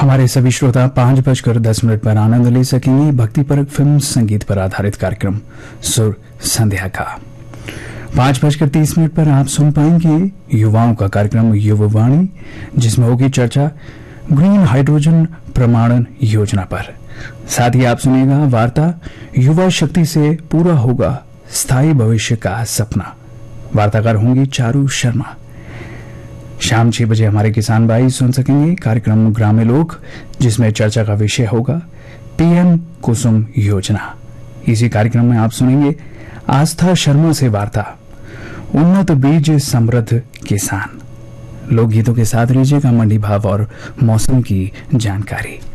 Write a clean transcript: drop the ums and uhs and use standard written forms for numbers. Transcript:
हमारे सभी श्रोता 5:10 पर आनंद ले सकेंगे भक्तिपरक फिल्म संगीत पर आधारित कार्यक्रम सुर संध्या का। 5:30 पर आप सुन पाएंगे युवाओं का कार्यक्रम युववाणी, जिसमें होगी चर्चा ग्रीन हाइड्रोजन प्रमाणन योजना पर। साथ ही आप सुनिएगा वार्ता युवा शक्ति से पूरा होगा स्थायी भविष्य का सपना। वार्ताकार होंगी चारू शर्मा। शाम 6 बजे हमारे किसान भाई सुन सकेंगे कार्यक्रम ग्राम्य लोक, जिसमें चर्चा का विषय होगा पीएम कुसुम योजना। इसी कार्यक्रम में आप सुनेंगे आस्था शर्मा से वार्ता उन्नत बीज समृद्ध किसान। लोकगीतों के साथ लीजिएगा मंडी भाव और मौसम की जानकारी।